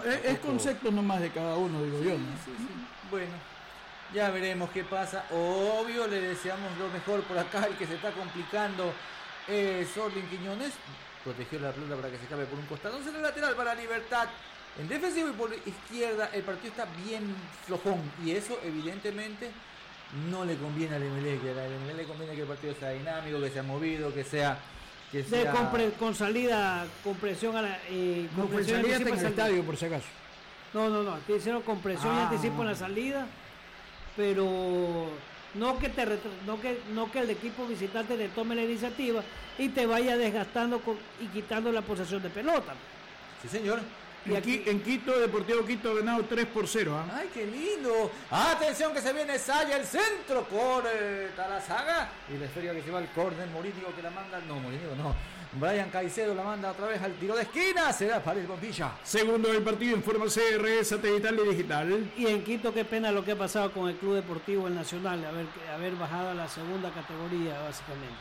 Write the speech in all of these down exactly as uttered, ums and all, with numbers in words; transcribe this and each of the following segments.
es, es concepto nomás de cada uno, digo sí, yo, ¿no? Sí, sí. Bueno, ya veremos qué pasa. Obvio, le deseamos lo mejor por acá. El que se está complicando es Orlin Quiñones. Protegió la pelota para que se escape por un costado. En el lateral para Libertad. En defensivo y por izquierda el partido está bien flojón. Y eso evidentemente no le conviene al Emelec. A Emelec le conviene que el partido sea dinámico, que sea movido, que sea... Que sea... De compre, con salida, compresión a la... Eh, No, pues salida en el estadio, por si acaso. No, no, no. Te hicieron compresión ah. y anticipo en la salida. Pero... No que, te retra... no, que, no que el equipo visitante te tome la iniciativa y te vaya desgastando con... y quitando la posesión de pelota. Sí, señor. Y aquí, en Quito, Deportivo Quito ha ganado tres por cero. ¿eh? ¡Ay, qué lindo! Atención que se viene Saya, el centro por eh, Tarazaga. Y la esfera que se va al córner, Morínigo que la manda. No, Morínigo no. Brian Caicedo la manda otra vez al tiro de esquina. Será para el Bombilla. Segundo del partido en forma C R, satelital y digital. Y en Quito, qué pena lo que ha pasado con el Club Deportivo El Nacional. Haber, haber bajado a la segunda categoría, básicamente.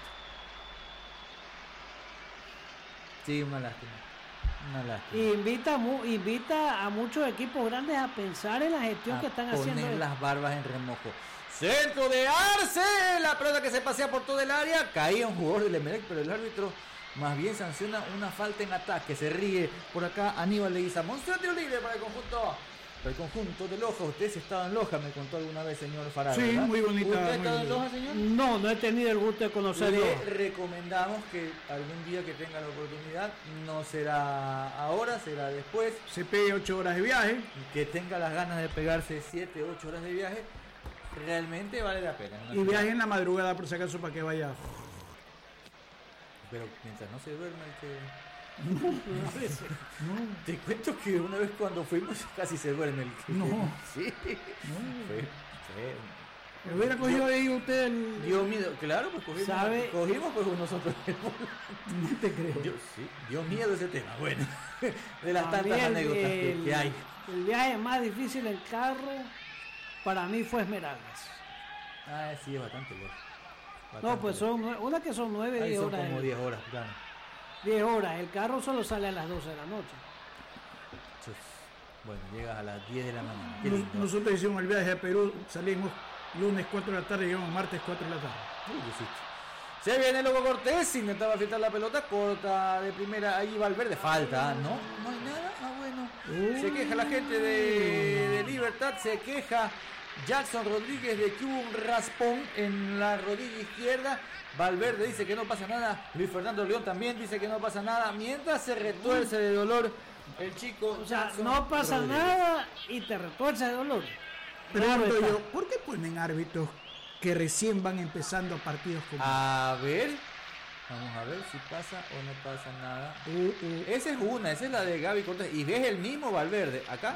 Sí, una lástima. Invita, invita a muchos equipos grandes a pensar en la gestión a que están poner haciendo. Poner las barbas en remojo. Centro de Arce, la pelota que se pasea por todo el área. Caía un jugador del Emelec, pero el árbitro más bien sanciona una falta en ataque. Se ríe por acá Aníbal Leguizamón. Tiro libre para el conjunto. El conjunto de Loja. Usted se estaba en Loja, me contó alguna vez, señor Farag. Sí, ¿verdad? Muy bonita. ¿Usted ha estado en Loja, señor? No, no he tenido el gusto de conocerlo. Le recomendamos que algún día que tenga la oportunidad, no será ahora, será después. Se pegue ocho horas de viaje. Y que tenga las ganas de pegarse siete, ocho horas de viaje. Realmente vale la pena. Y ciudad. Viaje en la madrugada, por si acaso, para que vaya. Pero mientras no se duerma, el que... No, no. Te cuento que una vez cuando fuimos casi se duerme el que... No. Sí. No. Fue, fue... ¿Me hubiera cogido ahí usted el... Dio miedo, claro, pues cogimos, ¿sabe? cogimos pues nosotros. No te creo. Dio, sí, dio miedo ese tema, bueno. De las A tantas el, anécdotas que, el, que hay. El viaje más difícil en carro para mí fue Esmeraldas. Ah, sí, es bastante lejos. No, pues son una que son nueve, diez horas. Son como diez horas, claro. diez horas, el carro solo sale a las doce de la noche. Bueno, llegas a las diez de la mañana. Nos, nosotros hicimos el viaje a Perú, salimos lunes cuatro de la tarde y llegamos martes cuatro de la tarde. Uy, se viene Loco Cortés, intentaba filtrar la pelota, corta de primera, ahí Valverde, falta, ¿no? No hay nada, ah bueno. Uy. Se queja la gente de, de Libertad, se queja Jackson Rodríguez de que hubo un raspón en la rodilla izquierda. Valverde dice que no pasa nada. Luis Fernando León también dice que no pasa nada. Mientras se retuerce de dolor el chico. O sea, Jackson no pasa Rodríguez. nada y te retuerce de dolor. Pregunto Claro, yo, ¿por qué ponen árbitros que recién van empezando partidos como... A ver. Vamos a ver si pasa o no pasa nada. Uh, uh. Esa es una, esa es la de Gaby Cortés. Y ves el mismo Valverde. Acá.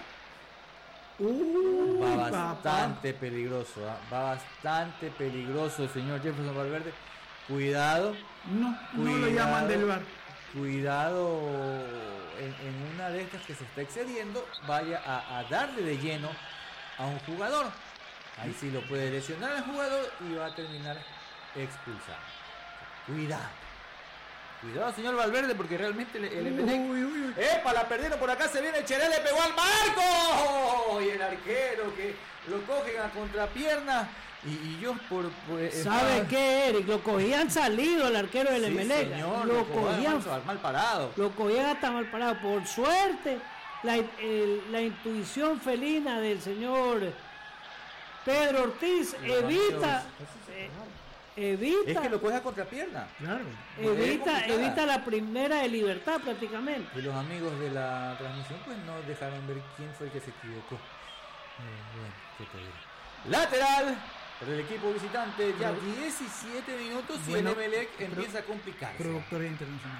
Uh, va bastante papá. peligroso, ¿eh? va bastante peligroso el señor Jefferson Valverde. Cuidado, no, cuidado, no lo llaman del bar. Cuidado en, en una de estas que se está excediendo, vaya a, a darle de lleno a un jugador. Ahí sí lo puede lesionar al jugador y va a terminar expulsado. Cuidado. Cuidado, señor Valverde, porque realmente el, el Emelec... Uy, uy, uy. ¡Epa! La perdieron por acá, se viene el Cheré, le pegó al marco. Y el arquero que lo cogen a contrapierna. Y, y yo por... por ¿Sabe para... qué, Eric? Lo cogían salido el arquero del sí, Emelec. Señor, lo, lo cogían mal, mal parado. Lo cogían hasta mal parado. Por suerte, la, el, la intuición felina del señor Pedro Ortiz Pero evita... eh, evita... Es que lo coge a contrapierna. Claro. Evita, evita la primera de Libertad prácticamente. Y los amigos de la transmisión pues no dejaron ver quién fue el que se equivocó. Eh, bueno, qué te diré. Lateral para el equipo visitante, ya Pero, diecisiete minutos y bueno, el Emelec empieza a complicarse. Productora internacional.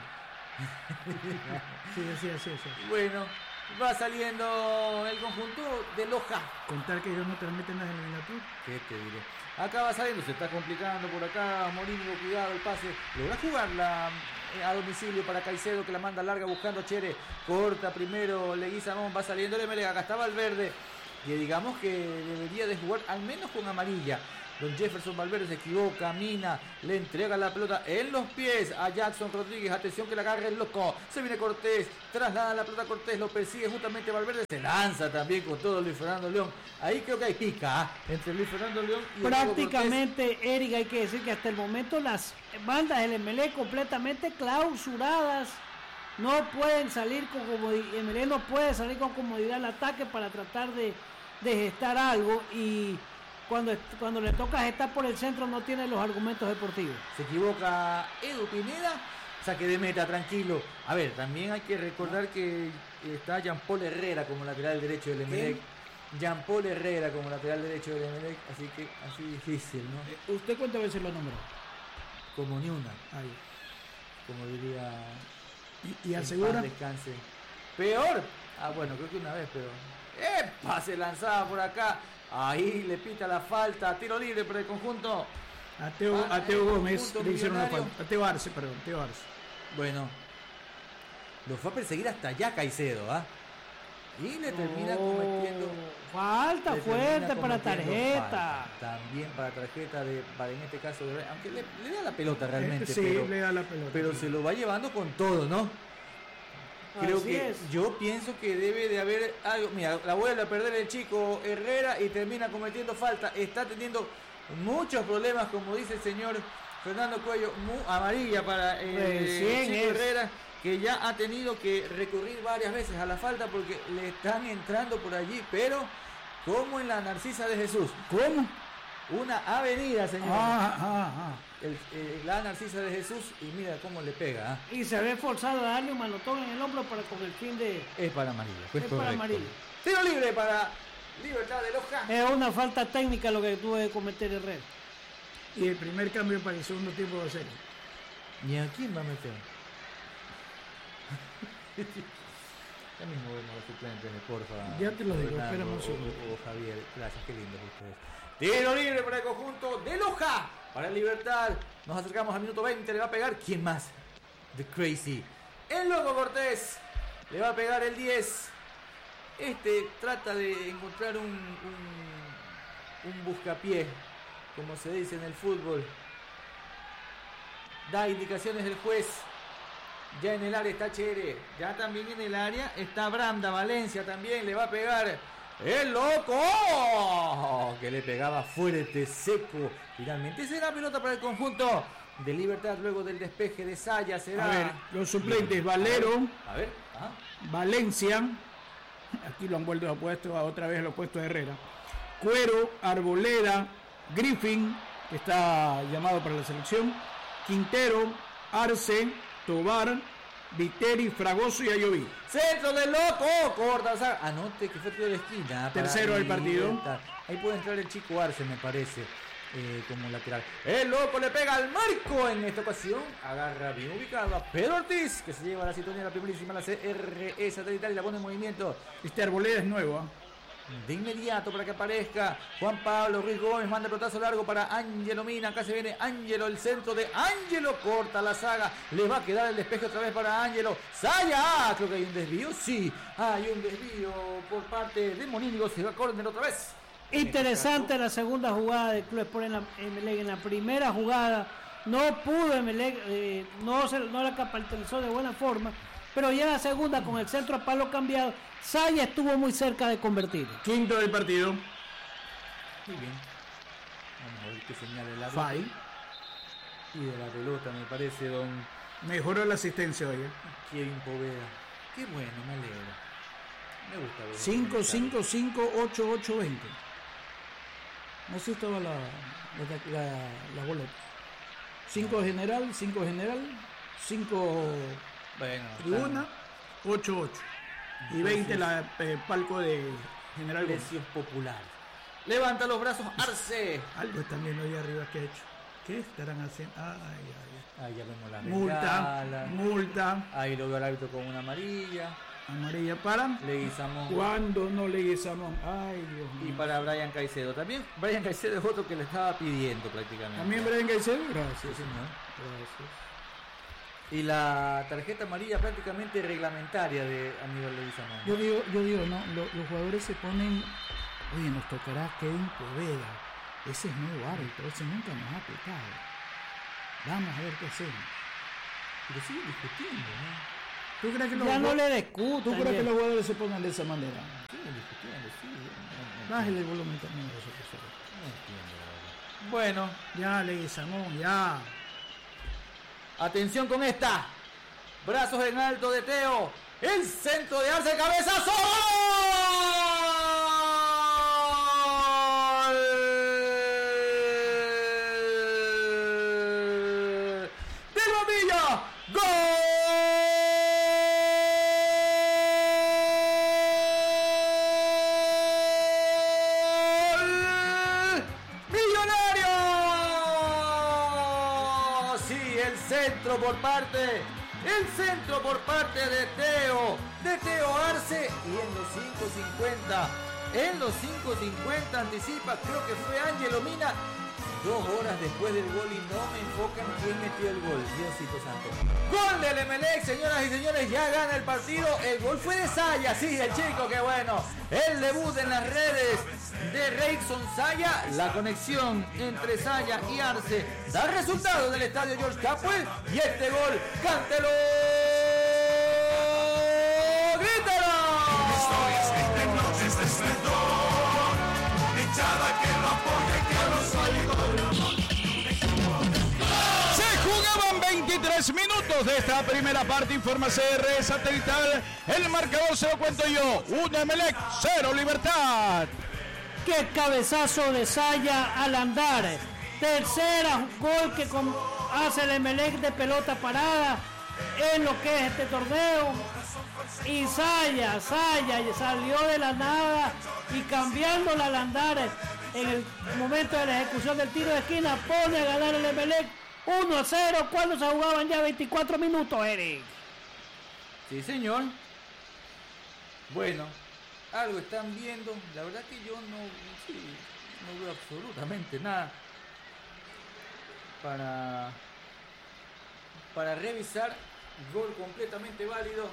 sí, sí, sí, sí. Bueno, va saliendo el conjunto de Loja. Contar que ellos no transmiten las eliminatorias. ¿Qué te diré? Acá va saliendo, se está complicando por acá. Morínigo, cuidado, el pase. Logra jugarla a domicilio para Caicedo, que la manda larga buscando a Chere. Corta primero Leguizamón, va saliendo el Emelec. Acá está Valverde, que digamos que debería de jugar al menos con amarilla. Don Jefferson Valverde se equivoca, Mina le entrega la pelota en los pies a Jackson Rodríguez. Atención que la agarre el loco. Se viene Cortés, traslada la pelota a Cortés, lo persigue justamente Valverde. Se lanza también con todo Luis Fernando León. Ahí creo que hay pica ¿eh? entre Luis Fernando León y prácticamente, Eric, hay que decir que hasta el momento las bandas del Emelec completamente clausuradas. No pueden salir con comodidad, Emelec no puede salir con comodidad al ataque para tratar de, de gestar algo, y cuando, cuando le toca gestar por el centro no tiene los argumentos deportivos. Se equivoca Edu Pineda, saque de meta, tranquilo. A ver, también hay que recordar que está Jean-Paul Herrera como lateral derecho del Emelec. Jean-Paul Herrera como lateral derecho del Emelec, así que así difícil, ¿no? ¿Usted cuántas veces lo nombró? Como ni una. Ahí. Como diría... ¿Y, y asegura? Descanse. Peor. Ah, bueno, creo que una vez, pero... ¡Epa! Se lanzaba por acá. Ahí le pita la falta. Tiro libre por el conjunto. A Teo, ah, a Teo Gómez le hicieron una falta. A Teo Arce, perdón. Teo Arce. Bueno. Lo fue a perseguir hasta allá Caicedo, ¿ah? ¿eh? Y le termina oh, cometiendo... Falta le fuerte termina para tarjeta. Falta. También para tarjeta, de, para en este caso, de, aunque le, le da la pelota realmente. Sí, pero, le da la pelota. Pero sí. se lo va llevando con todo, ¿no? Creo Así que es. yo pienso que debe de haber algo. Mira, la vuelve a perder el chico Herrera y termina cometiendo falta. Está teniendo muchos problemas, como dice el señor Fernando Cuello. Mu, amarilla para eh, el chico es. Herrera, que ya ha tenido que recurrir varias veces a la falta porque le están entrando por allí, pero como en la Narcisa de Jesús. ¿Cómo? Una avenida, señor. Ah, ah, ah. El, eh, la Narcisa de Jesús, y mira cómo le pega. ¿eh? Y se ve forzado a darle un manotón en el hombro para con el fin de... Es para amarilla. Pues es correcto. para amarilla. Tiro libre para Libertad de Loja. Es una falta técnica lo que tuvo que cometer Herrera. Y el primer cambio para el segundo tiempo va a ser. ¿Y a quién va a meter? Ya mismo vemos los suplentes, porfa. Ya te lo digo, Fernando, espera un segundo. o, o Javier, gracias, qué lindos ustedes. Tiro libre para el conjunto de Loja. Para Libertad. Nos acercamos al minuto veinte, le va a pegar. ¿Quién más? The Crazy. El Loco Cortés. Le va a pegar el diez. Este trata de encontrar un, un, un buscapié, como se dice en el fútbol. Da indicaciones el juez. Ya en el área está Chere. Ya también en el área está Branda Valencia. También le va a pegar el Loco, que le pegaba fuerte, seco. Finalmente será pelota para el conjunto de Libertad luego del despeje de Saya. Será... A ver, los suplentes, Valero, a ver, ajá. Valencia, aquí lo han vuelto a puesto, a otra vez lo ha puesto Herrera, Cuero, Arboleda, Griffin, que está llamado para la selección, Quintero, Arce, Tobar, Viteri, Fragoso y Ayoví. Centro del Loco, corta la saga. Anote que fue tiro de esquina. Tercero del partido. Ahí puede entrar el chico Arce, me parece, eh, como lateral. El Loco le pega al marco en esta ocasión. Agarra bien ubicado a Pedro Ortiz, que se lleva la sintonía de la primerísima, la C R E satelital, y la pone en movimiento. Este Arboleda es nuevo, ¿eh? De inmediato para que aparezca Juan Pablo Ruiz Gómez, manda el pelotazo largo para Ángelo Mina. Acá se viene Ángelo, el centro de Ángelo, corta la saga, le va a quedar el despeje otra vez para Ángelo. Saya, ah, creo que hay un desvío, sí, hay un desvío por parte de Monínigo, se va a córner otra vez. Interesante la segunda jugada del Club Sport en la Emelec. En la primera jugada no pudo Emelec, eh, no, se, no la capitalizó de buena forma, pero ya en la segunda con el centro a palo cambiado, Saya estuvo muy cerca de convertir. Quinto del partido. Muy bien. Vamos a ver qué señala el árbitro. Fai. Y de la pelota, me parece, don Mejoró la asistencia hoy, ¿eh? Kevin Poveda. Qué bueno, me alegro. Me gusta ver. cinco cinco cinco ocho ocho veinte. Así estaba la, la, la, la boleta. cinco general, cinco general, cinco Bueno, tribuna, ocho ocho. Y veinte la eh, palco de General Gómez. precios populares. Levanta los brazos, Arce. Algo también hoy arriba que ha hecho. ¿Qué estarán haciendo? Ay, ay, Ahí ya vemos la ay. Multa, bengala. multa, Ahí lo veo al árbitro con una amarilla. amarilla para. Leguizamón. ¿Cuándo no Leguizamón? Ay, Dios Y mío. para Brian Caicedo. También Brian Caicedo es otro que le estaba pidiendo prácticamente. También Brian Caicedo. Sí, Gracias. señor. Gracias. Y la tarjeta amarilla prácticamente reglamentaria de Aníbal Leguizamón. Yo digo, yo digo, no, lo- los jugadores se ponen, oye, nos tocará Kevin Poveda. Ese es nuevo árbitro, ese nunca nos ha aplicado. Vamos a ver qué hacemos. Pero sigue discutiendo, ¿no? ¿Tú crees que los, Ya no le ¿tú discutan. crees ya. que los jugadores se pongan de esa manera? Sigue discutiendo, sí. No, no, Bájale el volumen también a eso, por favor. no entiendo, la verdad. Bueno, Ya, Leguizamón, ya. atención con esta. Brazos en alto de Teo. El centro de Arce, cabezazo. ¡Gol! ¡De Bobilla! ¡Gol! ¡Millonario! Sí, el centro por parte. El centro por parte de Teo, de Teo Arce, y en los cinco cincuenta, en los cinco cincuenta anticipa, creo que fue Ángelo Mina, dos horas después del gol y no me enfocan quién metió el gol, Diosito santo. Gol del Emelec, señoras y señores, ya gana el partido, el gol fue de Saya, sí, el chico, qué bueno, el debut en las redes de Reikson Saya, la conexión entre Saya y Arce, da el resultado del estadio George Capwell, y este gol, cántelo, grítalo. Historias que te noches de esplendor, hinchada que lo apoya y que lo soy. Se jugaban veintitrés minutos de esta primera parte. Informa C R Satelital. El marcador se lo cuento yo. uno Emelec, cero Libertad. Qué cabezazo de Saya al andar. Tercera gol que con- hace el Emelec de pelota parada en lo que es este torneo. Y Saya, Saya salió de la nada y cambiándola al andar en el momento de la ejecución del tiro de esquina pone a ganar el Emelec uno a cero cuando se jugaban ya veinticuatro minutos, Eric. Sí, señor. Bueno, algo están viendo. La verdad que yo no, sí, no veo absolutamente nada para, para revisar. Gol completamente válido.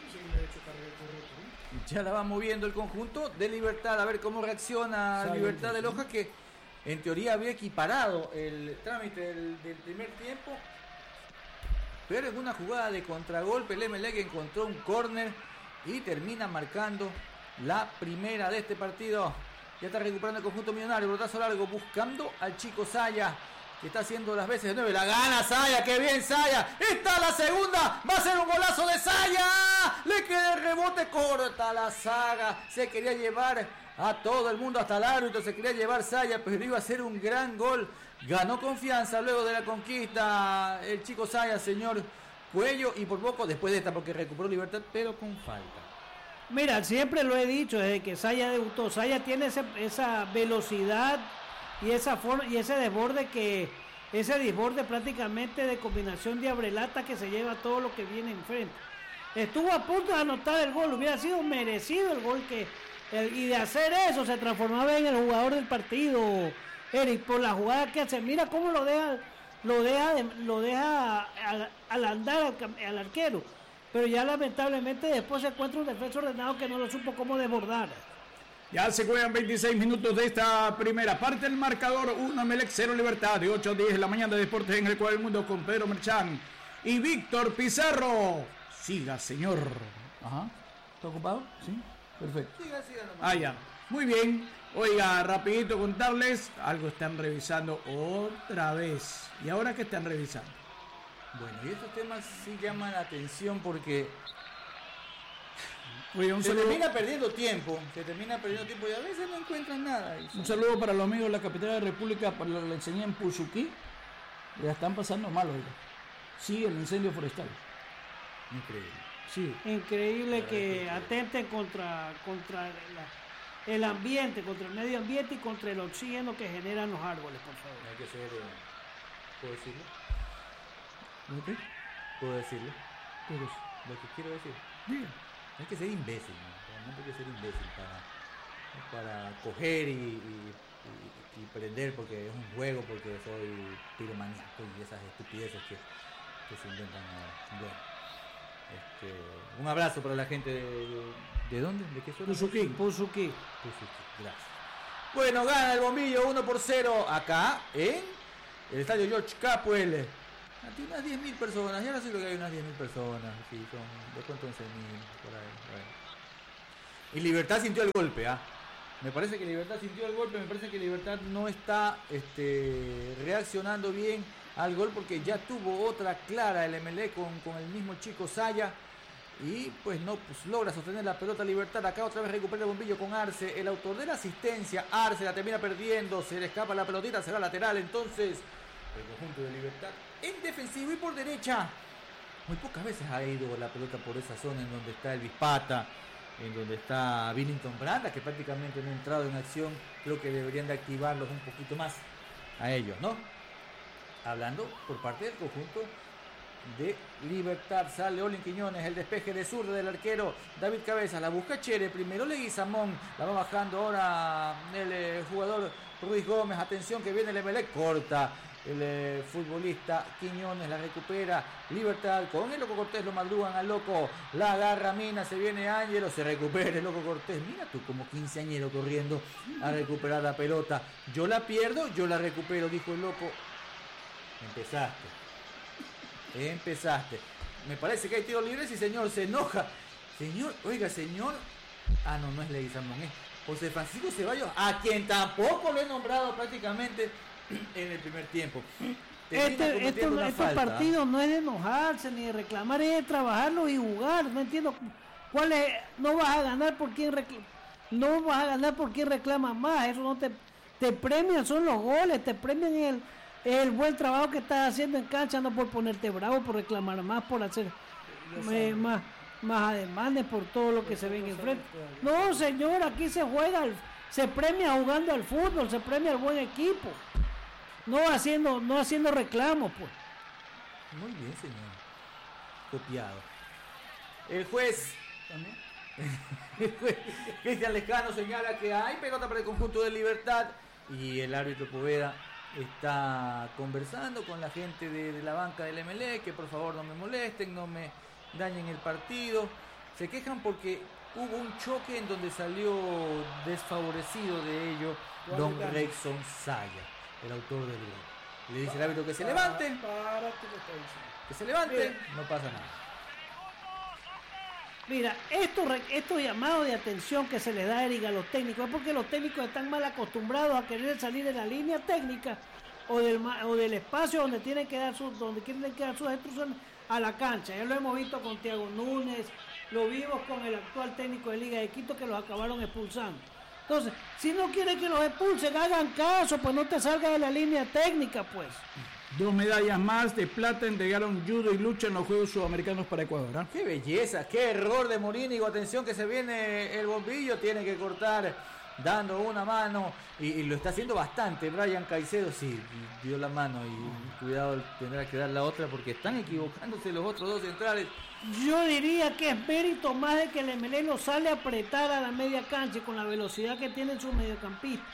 Ya la va moviendo el conjunto de Libertad. A ver cómo reacciona Sabe Libertad de entonces, Loja, que en teoría había equiparado el trámite del, del primer tiempo. Pero en una jugada de contragolpe, el Emelec encontró un córner y termina marcando la primera de este partido. Ya está recuperando el conjunto millonario, pelotazo largo, buscando al chico Saya, que está haciendo las veces de nueve. La gana Saya, qué bien Saya. Está la segunda, va a ser un golazo de Saya. Le queda el rebote, corta la saga. Se quería llevar a todo el mundo, hasta el árbitro se quería llevar Saya, pero iba a ser un gran gol. Ganó confianza luego de la conquista el chico Saya, señor Cuello, y por poco después de esta, porque recuperó Libertad, pero con falta. Mira, siempre lo he dicho desde que Saya debutó. Saya tiene ese- esa velocidad y esa forma y ese desborde que ese desborde prácticamente de combinación de abrelata que se lleva todo lo que viene enfrente. Estuvo a punto de anotar el gol, hubiera sido merecido el gol que el- y de hacer eso se transformaba en el jugador del partido, Eric, por la jugada que hace. Mira cómo lo deja, lo deja, de- lo deja al, al andar al, cam- al arquero. Pero ya lamentablemente después se encuentra un defensa ordenado que no lo supo cómo desbordar. Ya se juegan veintiséis minutos de esta primera parte. El marcador uno Emelec, cero Libertad. De ocho a diez de la mañana de Deportes en el Cuadro del Mundo con Pedro Merchán y Víctor Pizarro. Siga, señor. Ajá. ¿Está ocupado? Sí. Perfecto. Siga, siga nomás. Ah, ya. Muy bien. Oiga, rapidito contarles. Algo están revisando otra vez. ¿Y ahora qué están revisando? Bueno, y estos temas sí llaman la atención porque Oye, un se saludo, termina perdiendo tiempo, se termina perdiendo tiempo y a veces no encuentran nada. Y un saludo para los amigos de la capital de la República. Para lo que le enseñé en Puzuquí. Ya están pasando mal, oiga. Sigue el incendio forestal. Increíble. Sí. Increíble que atenten contra, contra la- el ambiente, contra el medio ambiente y contra el oxígeno que generan los árboles, por favor. Hay que ser, eh, ¿puedo decirlo? ¿Ok? ¿Puedo decirlo? ¿Qué cosa? Lo que quiero decir. Diga. Hay que ser imbécil, ¿no? Realmente hay que ser imbécil para, para coger y, y, y- y prender porque es un juego, porque soy piromaníaco y esas estupideces que, que se inventan ahora. Bueno, este, un abrazo para la gente de, de, ¿de dónde? ¿De qué zona? Puzuquí. Puzuquí. Puzuquí, gracias. Bueno, gana el Bombillo uno por cero acá en el estadio George Capwell. Aquí unas diez mil personas, ya no sé lo que hay unas diez mil personas, sí, son, de cuánto once mil, por ahí, bueno. Y Libertad sintió el golpe, ¿ah? Me parece que Libertad sintió el golpe, me parece que Libertad no está este, reaccionando bien al gol porque ya tuvo otra clara el Emelec con, con el mismo chico Saya y pues no pues, logra sostener la pelota Libertad. Acá otra vez recupera el Bombillo con Arce, el autor de la asistencia. Arce la termina perdiendo, se le escapa la pelotita, será lateral entonces el conjunto de Libertad en defensivo y por derecha. Muy pocas veces ha ido la pelota por esa zona en donde está el Vispata, en donde está Billington Branda, que prácticamente no ha entrado en acción. Creo que deberían de activarlos un poquito más a ellos, ¿no? Hablando por parte del conjunto de Libertad, sale Olin Quiñones, el despeje de zurda del arquero David Cabezas, la busca Chere, primero Leguizamón, la va bajando ahora el eh, jugador Ruiz Gómez, atención que viene el Emelec, corta el eh, futbolista Quiñones, la recupera Libertad, con el Loco Cortés lo madrugan al Loco, la agarra Mina, se viene Ángelo, se recupera el Loco Cortés, mira tú como quinceañero corriendo a recuperar la pelota, yo la pierdo, yo la recupero, dijo el Loco. Empezaste, empezaste, me parece que hay tiro libre, sí señor, se enoja, señor, oiga señor, ah no, no es Leguizamón, es José Francisco Ceballos, a quien tampoco lo he nombrado prácticamente en el primer tiempo. Este, este, este partido no es de enojarse ni de reclamar, es de trabajarlo y jugar. No entiendo cuál es. No vas a ganar por quien reclama, no vas a ganar por quien reclama más. Eso no te, te premian, son los goles, te premian el, el buen trabajo que estás haciendo en cancha, no por ponerte bravo, por reclamar más, por hacer eh, más, más ademanes, por todo lo que se ve en el frente. No, señor, aquí se juega, se premia jugando al fútbol, se premia al buen equipo. No haciendo, no haciendo reclamos, pues. Muy bien, señor. Copiado. El juez. ¿También? El juez Cristian Lescano señala que hay pelota para el conjunto de Libertad. Y el árbitro Poveda está conversando con la gente de, de la banca del Emelec, que por favor no me molesten, no me dañen el partido. Se quejan porque hubo un choque en donde salió desfavorecido de ello don Rexon Saya, el autor del gol. Le dice el árbitro que se levante, que se levante, no pasa nada. Mira, estos esto llamados de atención que se les da a Eric a los técnicos es porque los técnicos están mal acostumbrados a querer salir de la línea técnica o del, o del espacio donde tienen que dar sus, donde tienen que dar sus instrucciones a la cancha. Ya lo hemos visto con Thiago Núñez, lo vimos con el actual técnico de Liga de Quito que los acabaron expulsando. Entonces, si no quieren que los expulsen, hagan caso, pues no te salgas de la línea técnica, pues. Dos medallas más de plata entregaron judo y lucha en los Juegos Sudamericanos para Ecuador. ¿eh? ¡Qué belleza! ¡Qué error de Morínigo! Atención que se viene el Bombillo, tiene que cortar dando una mano y, y lo está haciendo bastante. Brian Caicedo sí dio la mano y cuidado, tendrá que dar la otra porque están equivocándose los otros dos centrales. Yo diría que es mérito más de que el Emelec lo sale a apretar a la media cancha y con la velocidad que tienen sus mediocampistas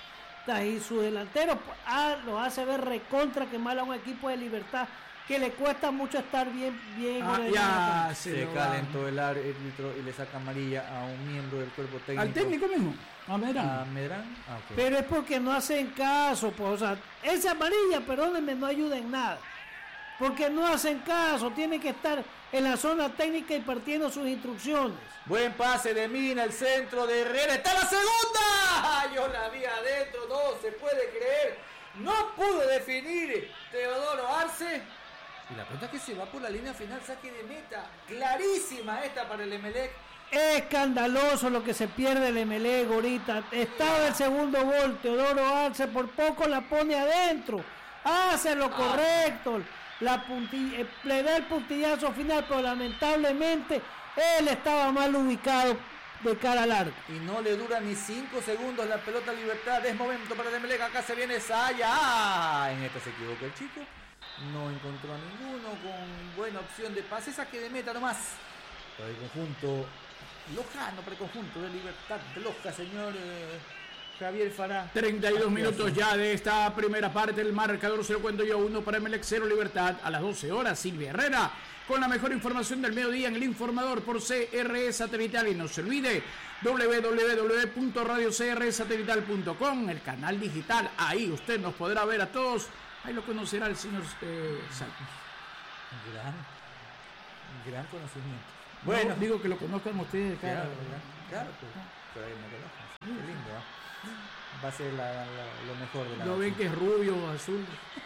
y su delantero ah, lo hace ver recontra que mal a un equipo de Libertad que le cuesta mucho estar bien bien ah, ya se, se calentó el árbitro y le saca amarilla a un miembro del cuerpo técnico. ¿Al técnico mismo? ¿A Medrán? ¿A Medrán? Ah, okay. Pero es porque no hacen caso, pues, o sea, esa amarilla, perdónenme, no ayuda en nada. Porque no hacen caso, tienen que estar en la zona técnica y partiendo sus instrucciones. Buen pase de Mina, el centro de Herrera, ¡está la segunda! Yo la vi adentro, no se puede creer. No pudo definir Teodoro Arce. Y la pelota que se va por la línea final, saque de meta. Clarísima esta para el Emelec. Escandaloso lo que se pierde el Emelec ahorita. Estaba el segundo gol, Teodoro Arce por poco la pone adentro. Hace lo correcto. La puntilla, le da el puntillazo final, pero lamentablemente él estaba mal ubicado de cara al arco. Y no le dura ni cinco segundos la pelota Libertad. Es momento para Emelec. Acá se viene Saya. Ah, en esta se equivocó el chico. No encontró a ninguno con buena opción de pase. Saque de meta nomás. Para el conjunto lojano, para el conjunto de Libertad de Loja, señor eh, Javier Fará. treinta y dos minutos ya de esta primera parte. El marcador se lo cuento yo. Uno para Emelec, cero Libertad. A las doce horas, Silvia Herrera con la mejor información del mediodía en El Informador por C R E Satelital. Y no se olvide, doble u doble u doble u punto radio c r satelital punto com, el canal digital. Ahí usted nos podrá ver a todos. Ahí lo conocerá el señor eh, Salvo. Gran, gran conocimiento. Bueno, no, digo que lo conozcan ustedes de cara. Claro, claro, pues, pero ahí me conocen. Qué lindo, ¿eh? Va a ser la, la, lo mejor de la Lo ven que es rubio, azul.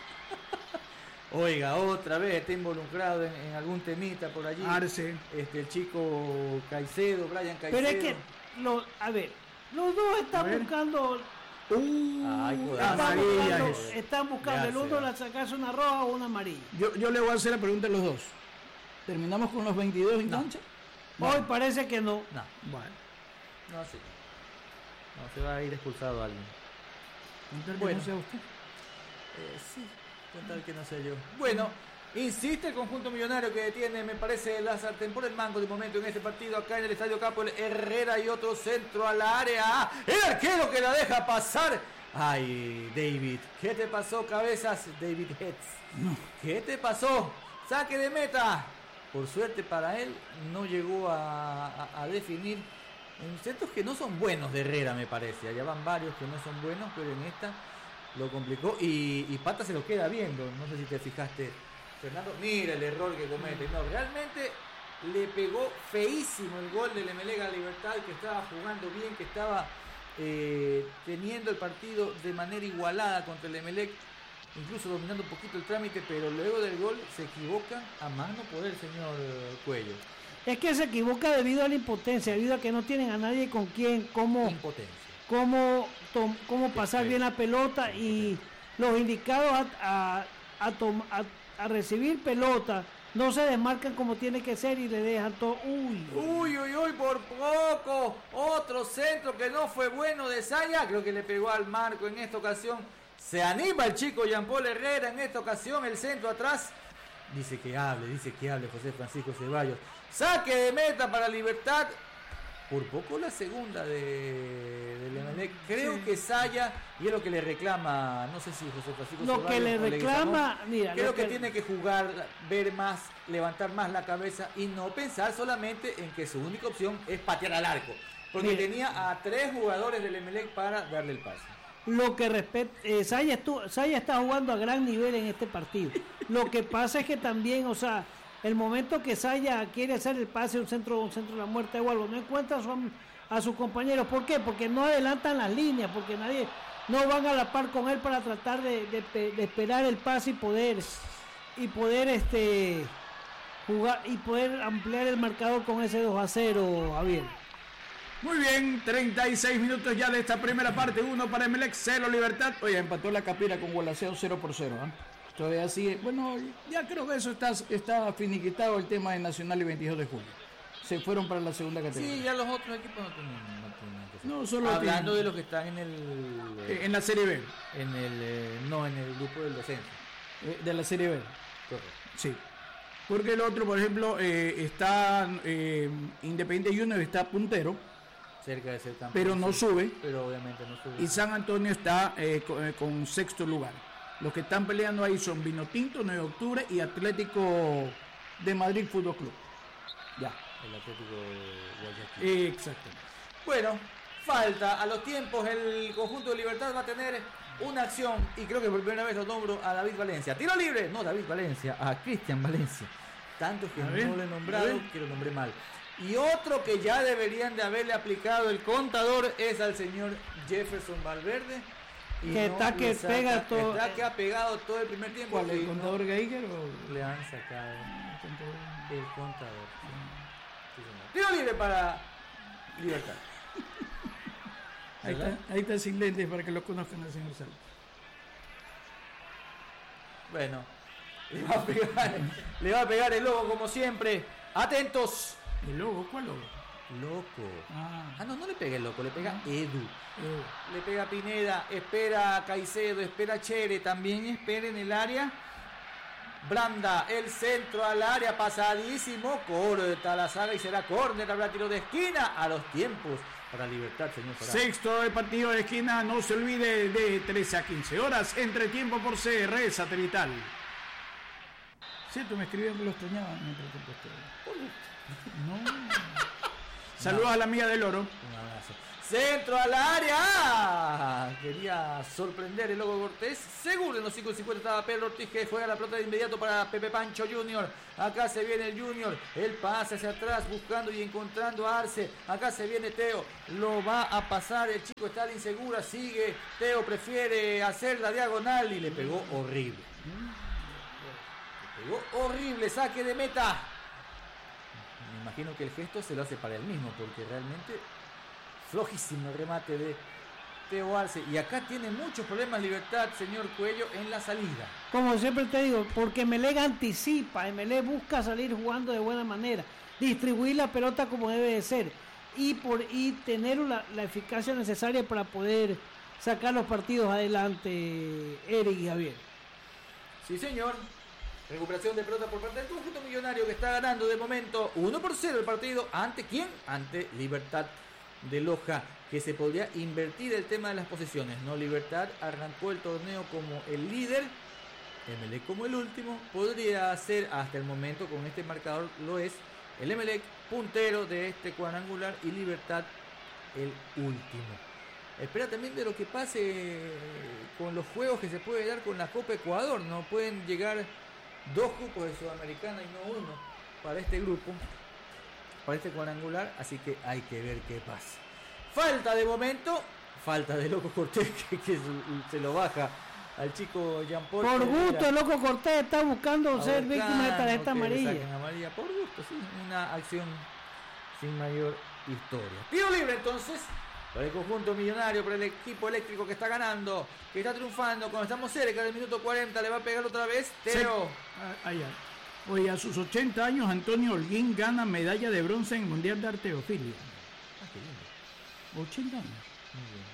Oiga, otra vez está involucrado en, en algún temita por allí. Arce. Este, el chico Caicedo, Brian Caicedo. Pero es que, lo, a ver, los dos están buscando... Uh, Ay, están amarilla buscando, es. están buscando el uno la sacarse una roja o una amarilla. Yo, yo le voy a hacer la pregunta a los dos. ¿Terminamos con los veintidós en No. cancha? Hoy parece que no. No, Bueno. no sé. No, se va a ir expulsado alguien. Contar que Bueno. no sea usted. Eh, sí, contar que no sé yo. Bueno, insiste el conjunto millonario que detiene, me parece, la sartén por el mango de momento en este partido acá en el Estadio Capo, el Herrera y otro centro a la área. El arquero que la deja pasar. Ay, David, ¿qué te pasó, cabezas? David Hetz. No. ¿Qué te pasó? Saque de meta. Por suerte para él, no llegó a, a, a definir en centros que no son buenos de Herrera, me parece. Allá van varios que no son buenos, pero en esta lo complicó y, y Pata se lo queda viendo. No sé si te fijaste, Fernando. Mira el error que comete. No, realmente le pegó feísimo el gol del Emelec a Libertad, que estaba jugando bien, que estaba eh, teniendo el partido de manera igualada contra el Emelec, incluso dominando un poquito el trámite, pero luego del gol se equivoca a más no poder, señor eh, Cuello. Es que se equivoca debido a la impotencia, debido a que no tienen a nadie con quien, cómo, Impotencia. cómo, tom- cómo pasar bien la pelota, y los indicados a, a, a, tom- a, a recibir pelota no se desmarcan como tiene que ser y le dejan todo. Uy, Uy, uy, uy, por poco. Otro centro que no fue bueno de Saya. Creo que le pegó al marco en esta ocasión. Se anima el chico Jean Paul Herrera en esta ocasión. El centro atrás. Dice que hable, dice que hable José Francisco Ceballos. Saque de meta para Libertad. Por poco la segunda de, del Emelec. Creo Sí. que Saya, y es lo que le reclama, no sé si José Francisco lo Ceballos que le o reclama, Leguizamón. mira, Creo lo que que- tiene que jugar, ver más, levantar más la cabeza y no pensar solamente en que su única opción es patear al arco. Porque Mire. tenía a tres jugadores del Emelec para darle el pase. Lo que respecta, eh, Saya, estu- Saya está jugando a gran nivel en este partido. Lo que pasa es que también, o sea, el momento que Saya quiere hacer el pase, un centro, un centro de la muerte o algo, no encuentra a, su- a sus compañeros. ¿Por qué? Porque no adelantan las líneas, porque nadie, no van a la par con él para tratar de, de pe- de esperar el pase y poder, y poder este jugar y poder ampliar el marcador con ese dos a cero, Javier. Muy bien, treinta y seis minutos ya de esta primera parte. Uno para Emelec, cero Libertad. Oye, empató la Capira con Gualaceo cero por cero. ¿eh? Todavía sigue. Bueno, ya creo que eso está, está finiquitado el tema de Nacional y veintidós de julio. Se fueron para la segunda categoría. Sí, ya los otros equipos no tienen, no tienen que ser. No, solo Hablando tienen- de los que están en el... Eh, en la Serie B. en el eh, no, en el grupo del descenso. eh, de la Serie B. Correcto. Sí. Porque el otro, por ejemplo, eh, está eh, Independiente Junior está puntero, Cerca de ser campeón. pero no sí. sube. Pero obviamente no sube. Y San Antonio está eh, con, eh, con sexto lugar. Los que están peleando ahí son Vinotinto, nueve de octubre y Atlético de Madrid Fútbol Club. Ya. El Atlético de Guayaquil. Exactamente. Bueno, falta a los tiempos. El conjunto de Libertad va a tener una acción. Y creo que por primera vez lo nombro a David Valencia. Tiro libre. No David Valencia, a Cristian Valencia. Tanto que A no ver, lo he a nombrado ver. que lo nombré mal. Y otro que ya deberían de haberle aplicado el contador es al señor Jefferson Valverde. Y Que está le que saca- pega todo- Está que ha pegado todo el primer tiempo. ¿Cuál? y ¿El no contador Geiger o le han sacado el contador? Sí, señor. Tiro libre para Libertad. Ahí está, ahí está sin lentes para que lo conozcan al señor Salvo. Bueno, le va a pegar, le va a pegar el lobo como siempre. Atentos. ¿El logo? ¿Cuál logo? Loco. Ah, Ah, no, no le pega el loco, le pega Edu. eh, Le pega Pineda, espera a Caicedo, espera a Chere, también espera en el área. Branda, el centro al área, pasadísimo, corta la saga y será córner, habrá tiro de esquina a los tiempos. para Libertad, señor Farah. Sexto del partido de esquina, no se olvide, de trece a quince horas, entretiempo por C R satelital. Cierto, me escribían que lo extrañaban en entretiempo ustedes. No. Saludos a la amiga del Oro. Un abrazo. Centro al área. Quería sorprender el Loco Cortés. Seguro en los cinco cincuenta estaba Pedro Ortiz, que juega la pelota de inmediato para Pepe Pancho Junior. Acá se viene el Junior. Él pasa hacia atrás buscando y encontrando a Arce. Acá se viene Teo. Lo va a pasar. El chico está insegura. Sigue. Teo prefiere hacer la diagonal y le pegó horrible. Le pegó horrible. Saque de meta. Me imagino que el gesto se lo hace para él mismo, porque realmente flojísimo el remate de Teo Arce. Y acá tiene muchos problemas Libertad, señor Cuello, en la salida. Como siempre te digo, porque Emelec anticipa, Emelec busca salir jugando de buena manera, distribuir la pelota como debe de ser y, por, y tener la, la eficacia necesaria para poder sacar los partidos adelante, Eric y Javier. Sí, señor. Recuperación de pelota por parte del conjunto millonario, que está ganando de momento uno por cero el partido. ¿Ante quién? Ante Libertad de Loja, que se podría invertir el tema de las posesiones, ¿no? Libertad arrancó el torneo como el líder, Emelec como el último. Podría ser hasta el momento, con este marcador lo es, el Emelec puntero de este cuadrangular y Libertad el último. Espera también de lo que pase con los juegos que se puede dar con la Copa Ecuador, ¿no? Pueden llegar dos cupos de Sudamericana y no uno para este grupo, para este cuadrangular, así que hay que ver qué pasa. Falta de momento, falta de Loco Cortés, que, que se lo baja al chico Jean Paul. Por gusto, mira, el Loco Cortés está buscando a ser buscar, víctima de tarjeta no, que le amarilla. saquen amarilla. Por gusto, sí, una acción sin mayor historia. Tiro libre entonces para el conjunto millonario, para el equipo eléctrico que está ganando, que está triunfando. Cuando estamos cerca del minuto cuarenta, le va a pegar otra vez Teo. Ah, allá. Oye, a sus ochenta años, Antonio Holguín gana medalla de bronce en Mundial de Arteofilia. Ah, qué lindo. ochenta años. Muy bien.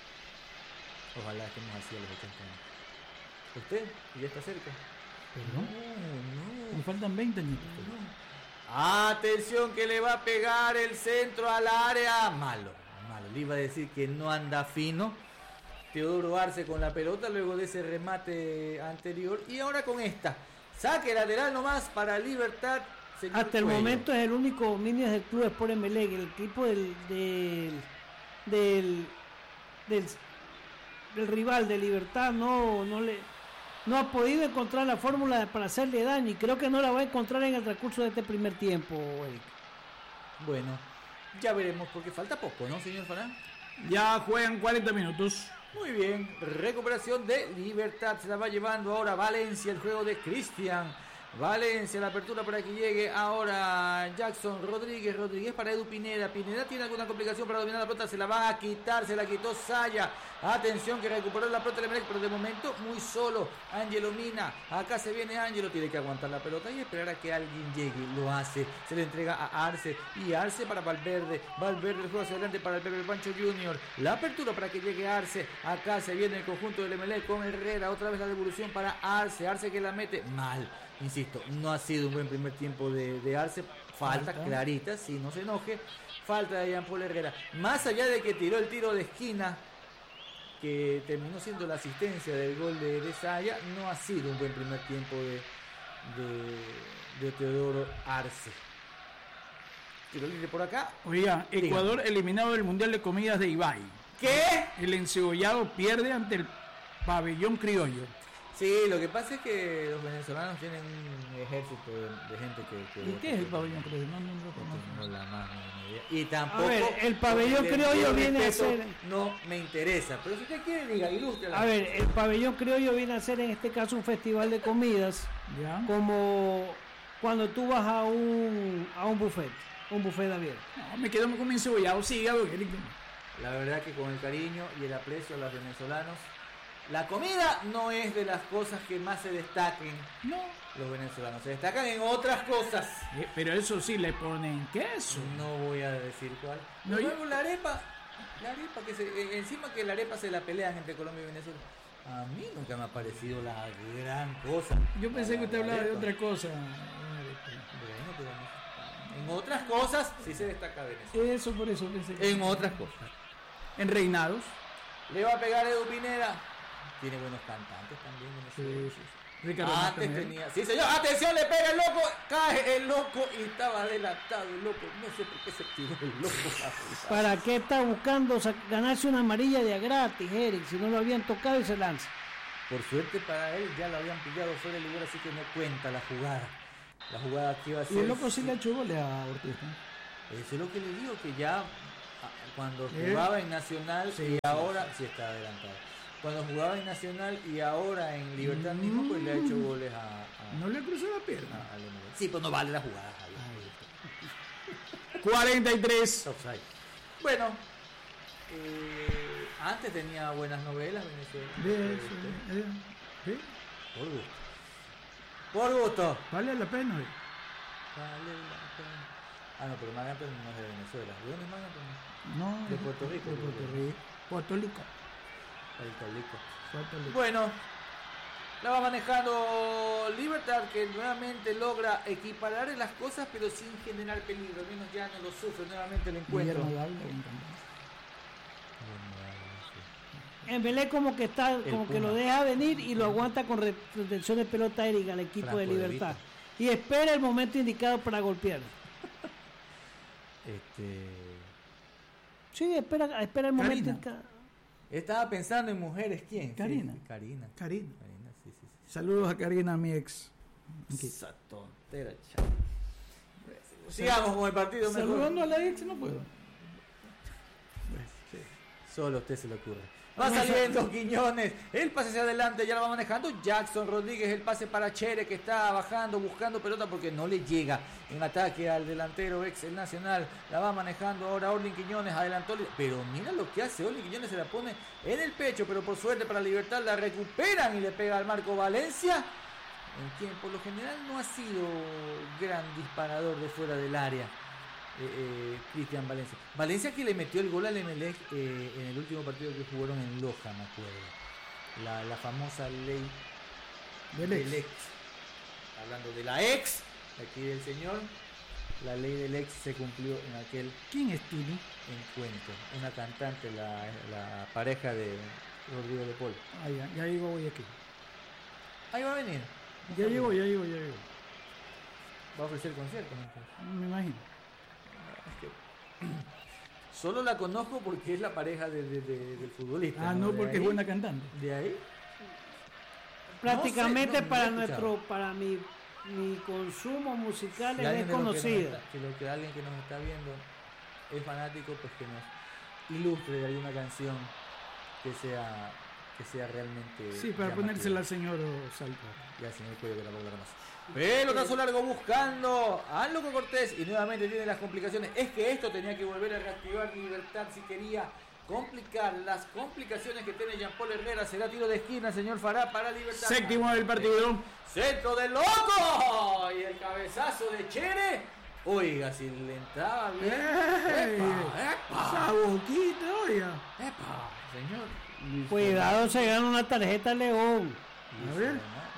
Ojalá estemos así a los ochenta años. ¿Usted? ¿Ya está cerca? Perdón. No, Me no. faltan veinte años. Atención, que le va a pegar el centro al área. Malo, malo. Le iba a decir que no anda fino Teodoro Arce con la pelota luego de ese remate anterior. Y ahora con esta. Saque lateral nomás para Libertad. Hasta el Cuello. momento es el único dominio del Club Sport Emelec, el equipo del del, del del del rival de Libertad no no le no ha podido encontrar la fórmula para hacerle daño, y creo que no la va a encontrar en el transcurso de este primer tiempo, Eric. Bueno, ya veremos porque falta poco, ¿no, señor Farán? Ya juegan cuarenta minutos. Muy bien, recuperación de Libertad, se la va llevando ahora Valencia, el juego de Cristian Valencia, la apertura para que llegue ahora Jackson Rodríguez, Rodríguez para Edu Pineda, Pineda tiene alguna complicación para dominar la pelota, se la va a quitar, se la quitó Saya, atención que recuperó la pelota de Emelec, pero de momento muy solo, Ángelo Mina, acá se viene Ángelo, tiene que aguantar la pelota y esperar a que alguien llegue, lo hace, se le entrega a Arce, y Arce para Valverde, Valverde el juego hacia adelante para el Pepe Pancho Junior, la apertura para que llegue Arce, acá se viene el conjunto del Emelec con Herrera, otra vez la devolución para Arce, Arce que la mete mal. Insisto, no ha sido un buen primer tiempo de, de Arce. Falta, falta clarita, si no se enoje. Falta de Jean Paul Herrera. Más allá de que tiró el tiro de esquina, que terminó siendo la asistencia del gol de, de Saya, no ha sido un buen primer tiempo de, de, de Teodoro Arce. Tiro libre por acá. Oiga, Ecuador Dígame. Eliminado del Mundial de Comidas de Ibai. ¿Qué? El encebollado pierde ante el pabellón criollo. Sí, lo que pasa es que los venezolanos tienen un ejército de, de gente que... que ¿Y qué es el pabellón criollo? No, no, no lo conozco. No, la más idea. Y tampoco... A ver, el pabellón criollo viene a ser... No me interesa, pero si usted quiere, diga, ilustre. A ver, el pabellón criollo viene a ser en este caso un festival de comidas, ¿ya? Como cuando tú vas a un, a un buffet, un buffet abierto. No, me quedo con mi encebollado, sí, algo que... La verdad que con el cariño y el aprecio a los venezolanos, la comida no es de las cosas que más se destaquen. No. Los venezolanos se destacan en otras cosas. Eh, pero eso sí, le ponen queso. No voy a decir cuál. No, luego yo... la arepa, la arepa que se, eh, encima que la arepa se la pelean entre Colombia y Venezuela. A mí nunca me ha parecido la gran cosa. Yo pensé que usted hablaba de otra cosa. Bueno, pero en otras cosas sí se destaca Venezuela. Eso por eso pensé que- En otras cosas. En reinados. Le va a pegar Edu Pineda. Tiene buenos cantantes también Venezuela. Sí, sí, sí. Ricardo Antes Martínez. tenía. Sí, señor. Atención, le pega el loco. Cae el loco y estaba adelantado el loco. No sé por qué se tiró el loco. ¿Para qué está buscando sa- ganarse una amarilla de a gratis, Eric? Si no lo habían tocado y se lanza. Por suerte para él ya lo habían pillado fuera del lugar, así que no cuenta la jugada. La jugada que iba a ser. Y el loco sí le ha hecho goles a Ortiz, ¿no? Eso es lo que le digo, que ya ah, cuando ¿Eh? jugaba en Nacional Sí, y sí, ahora sí está adelantado. Cuando jugaba en Nacional y ahora en Libertad mismo, pues le ha hecho goles a, a, No le cruzó la pierna. a- al M L. Sí, pues no vale la jugada, Javier. cuarenta y tres. Offside. Bueno, eh, antes tenía buenas novelas Venezuela. Bien, Este, sí, bien. Sí, Por gusto. Por gusto. vale la pena. ¿eh? Vale la pena. Ah, no, pero Maganto no es de Venezuela. ¿De dónde es Maganto? No, De Puerto Rico. De Puerto Rico. Puerto Rico. Puerto Rico. Puerto Rico. Bueno, la va manejando Libertad, que nuevamente logra equiparar las cosas, pero sin generar peligro. Al menos ya no lo sufre nuevamente el encuentro. Guillermo Dávila, me encanta. En Belé como que está, como que Puma. lo deja venir y lo aguanta con retención de pelota Eric al equipo Franco de De Libertad. Vita. Y espera el momento indicado para golpear. Este, Sí, espera, espera el momento Karina. indicado. estaba pensando en mujeres, ¿quién? Sí, Karina. Karina. Karina. Karina, sí, sí, sí. Saludos a Karina, mi ex. Aquí. Esa tontera, chavo. Sigamos con el partido mejor. Saludando a la ex no puedo. Solo a usted se le ocurre. Va saliendo Quiñones, el pase hacia adelante, ya la va manejando Jackson Rodríguez, el pase para Chere que está bajando, buscando pelota porque no le llega en ataque al delantero ex el Nacional, la va manejando ahora Orlin Quiñones, adelantó, pero mira lo que hace Orlin Quiñones, se la pone en el pecho, pero por suerte para Libertad la recuperan y le pega al Marco Valencia, en quien por lo general no ha sido gran disparador de fuera del área. Eh, eh, Cristian Valencia. Valencia que le metió el gol al Emelec eh, en el último partido que jugaron en Loja, me acuerdo. La, la famosa ley Del ex. Hablando de la ex, aquí del señor, la ley del ex se cumplió en aquel ¿Quién es Tini? encuentro. Una cantante, la, la pareja de Rodrigo de Paul. Ah, ya, ya llegó hoy aquí. Ahí va a venir. Ya llegó, ya llegó, ya llegó. Va a ofrecer conciertos. Entonces. Me imagino. Solo la conozco porque es la pareja de, de- de- del futbolista. Ah, no, De porque ahí- es buena cantante. De ahí. Prácticamente No sé, no, para no he escuchado. nuestro, para mi, mi consumo musical Si es alguien de los que nos desconocida. está- si lo que alguien que nos está viendo es fanático, pues que nos ilustre de alguna canción que sea que sea realmente Sí, para llamativa. ponérsela al señor Salto. Y al señor Cuello que tampoco la conoce. Pelotazo largo buscando a Loco Cortés y nuevamente tiene las complicaciones. Es que esto tenía que volver a reactivar Libertad si quería complicar las complicaciones que tiene Jean Paul Herrera. Será tiro de esquina, señor Fará, para Libertad. Séptimo del partido. Centro de Loco y el cabezazo de Chere. Oiga, si le entraba bien. ¡Ey! ¡Epa! ¡Epa! Esa boquita, oiga. ¡Epa! Señor. Cuidado, se gana una tarjeta León. A ver.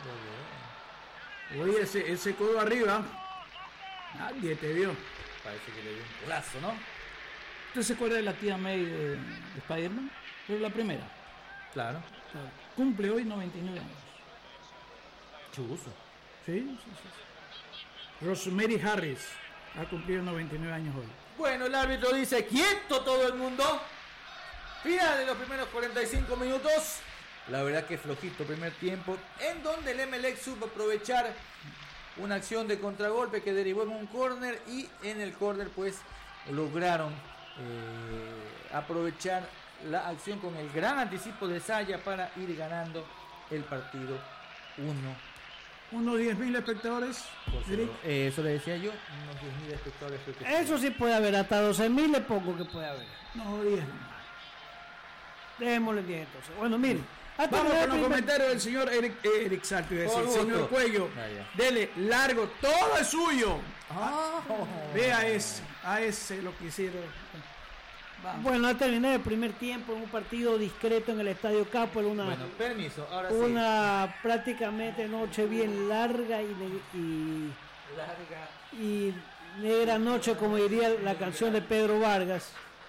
Oye, ese, ese codo arriba. Nadie te vio. Parece que le dio un colazo, ¿no? ¿Usted se acuerda de la tía May de, de Spider-Man? Pero la primera. Claro. Cumple hoy noventa y nueve años. Chubuso. Sí, sí, sí. sí. Rosemary Harris ha cumplido noventa y nueve años hoy. Bueno, el árbitro dice quieto todo el mundo. Final de los primeros cuarenta y cinco minutos. La verdad que flojito primer tiempo, en donde el Emelec supo aprovechar una acción de contragolpe que derivó en un córner y en el córner pues lograron eh, aprovechar la acción con el gran anticipo de Saya para ir ganando el partido uno. Unos diez mil espectadores. Eric. Eh, eso le decía yo, unos diez mil espectadores creo que Eso sí puede haber, hasta doce mil le pongo que puede haber. No, diez. Démosle diez entonces. Bueno, mire. hasta Vamos el con los primer- comentarios del señor Eric, eh, Eric Salto y decir, Por gusto. señor Cuello, Ah, ya. dele largo, todo es suyo. Ah, Vea a ese, a ese lo que hicieron. Vamos. Bueno, ha terminado el primer tiempo en un partido discreto en el Estadio Capo, en una, Bueno, permiso, ahora sí. una prácticamente noche bien larga y, ne- y, Larga. y negra noche, como diría la canción de Pedro Vargas,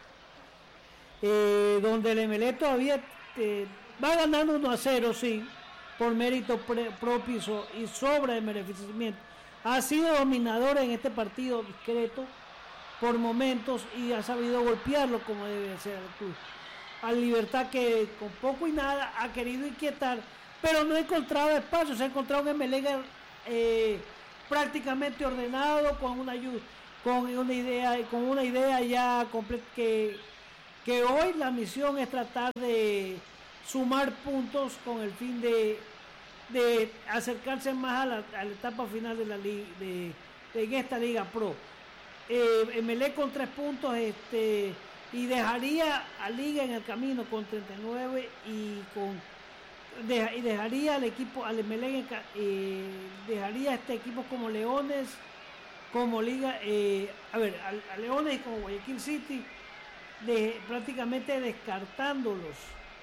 eh, donde el Emelec todavía eh, va ganando uno a cero, sí, por mérito pre- propio y, so- y sobra de merecimiento. Ha sido dominador en este partido discreto por momentos y ha sabido golpearlo como debe ser el club. Al Libertad, que con poco y nada ha querido inquietar, pero no ha encontrado espacio. Se ha encontrado un Emelec eh, prácticamente ordenado, con una con una idea con una idea ya completa, que, que hoy la misión es tratar de sumar puntos con el fin de, de acercarse más a la, a la etapa final de la liga, de, de en esta Liga Pro. Eh, Emelec con tres puntos este y dejaría a Liga en el camino con treinta y nueve y con de, y dejaría al equipo al Emelec eh, dejaría este equipo como Leones, como Liga eh, a ver a, a Leones y como Guayaquil City, de, prácticamente descartándolos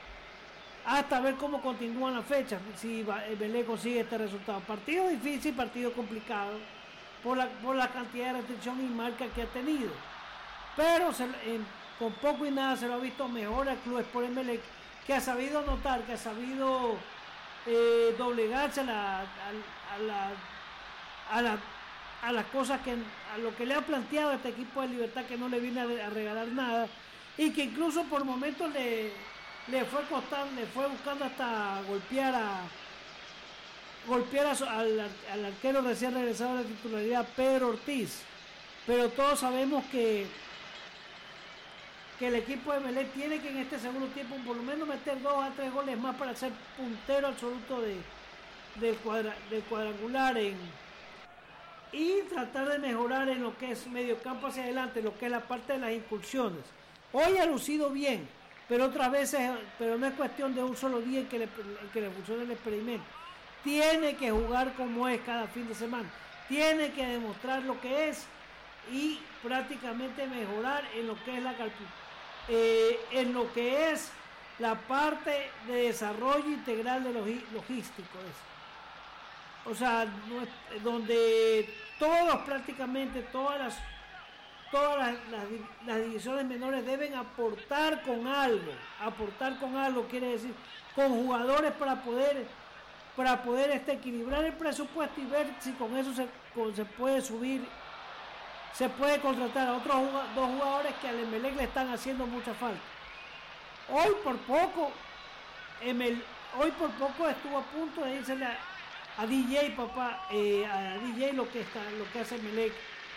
hasta ver cómo continúan las fechas, si Emelec consigue este resultado. Partido difícil, partido complicado por la, por la cantidad de restricción y marca que ha tenido, pero se, en, con poco y nada se lo ha visto mejor al Club Sport Emelec, que ha sabido notar, que ha sabido eh, doblegarse a, la, a, a, la, a, la, a las cosas que a lo que le ha planteado este equipo de Libertad, que no le viene a, a regalar nada, y que incluso por momentos le, le fue costando, le fue buscando hasta golpear a golpear a, al, al arquero recién regresado de la titularidad, Pedro Ortiz. Pero todos sabemos que que el equipo de Emelec tiene que en este segundo tiempo por lo menos meter dos a tres goles más para ser puntero absoluto de, del, cuadra, del cuadrangular en, y tratar de mejorar en lo que es medio campo hacia adelante, lo que es la parte de las incursiones. Hoy ha lucido bien, pero otras veces, pero no es cuestión de un solo día en que le, en que le funcione el experimento. Tiene que jugar como es cada fin de semana, tiene que demostrar lo que es y prácticamente mejorar en lo que es la calculación. Eh, en lo que es la parte de desarrollo integral de logi- logístico, es. O sea, no es, donde todos prácticamente todas las todas las, las, las divisiones menores deben aportar con algo, aportar con algo quiere decir con jugadores para poder para poder este, equilibrar el presupuesto y ver si con eso se, con, se puede subir. Se puede contratar a otros dos jugadores que al Emelec le están haciendo mucha falta. Hoy por poco, Emel, hoy por poco estuvo a punto de irse a, a D J, papá, eh, a D J lo que está, lo que hace Emelec,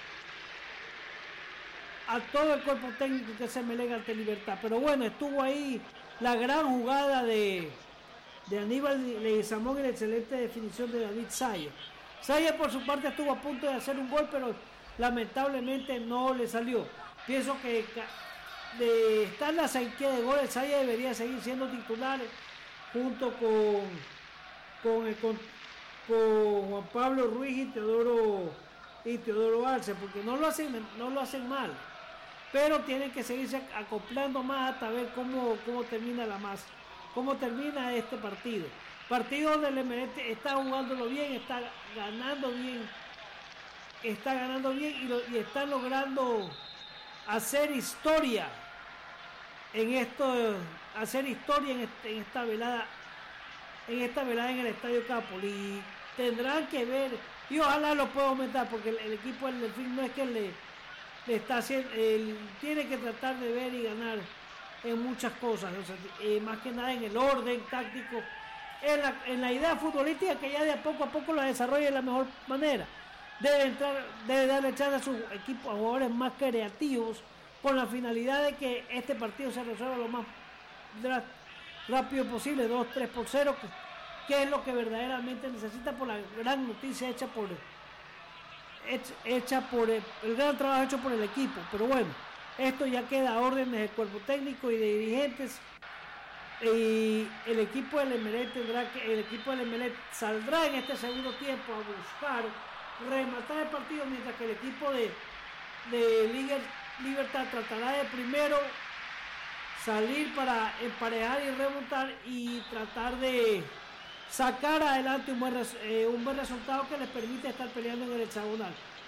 a todo el cuerpo técnico que hace Emelec ante Libertad. Pero bueno, estuvo ahí la gran jugada de, de Aníbal Leguizamón y la excelente definición de David Saya. Saya por su parte estuvo a punto de hacer un gol, pero lamentablemente no le salió. Pienso que de estar en la sequía de goles, Saya debería seguir siendo titular junto con con, con con Juan Pablo Ruiz y Teodoro y Teodoro Arce, porque no lo hacen no lo hacen mal, pero tienen que seguirse acoplando más hasta ver cómo, cómo termina la masa, cómo termina este partido. Partido donde el Emelec está jugándolo bien, está ganando bien. está ganando bien y, lo, y está logrando hacer historia en esto, hacer historia en, este, en esta velada, en esta velada en el Estadio Capol, y tendrán que ver, y ojalá lo pueda aumentar, porque el, el equipo del Delfín no es que le, le está haciendo, él tiene que tratar de ver y ganar en muchas cosas, o sea, eh, más que nada en el orden táctico, en la, en la idea futbolística, que ya de a poco a poco la desarrolla de la mejor manera. Debe entrar, debe darle chance a sus equipos, a jugadores más creativos, con la finalidad de que este partido se resuelva lo más rápido posible, dos tres por cero, que, que es lo que verdaderamente necesita por la gran noticia hecha por hecha, hecha por el, el gran trabajo hecho por el equipo. Pero bueno, esto ya queda a órdenes del cuerpo técnico y de dirigentes, y el equipo del Emelec tendrá que, el equipo del Emelec saldrá en este segundo tiempo a buscar rematar el partido, mientras que el equipo de, de Liga Libertad tratará de primero salir para emparejar y remontar y tratar de sacar adelante un buen, eh, un buen resultado que les permite estar peleando en el hexagonal.